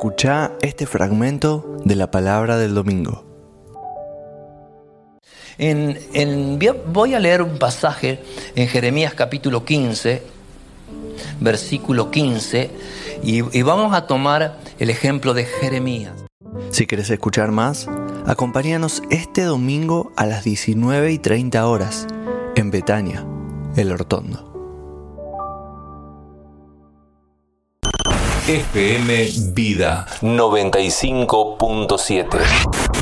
Escuchá este fragmento de la palabra del domingo. Voy a leer un pasaje en Jeremías capítulo 15, versículo 15, y vamos a tomar el ejemplo de Jeremías. Si querés escuchar más, acompáñanos este domingo a las 19:30 horas en Betania, El Hortondo. FM Vida 95.7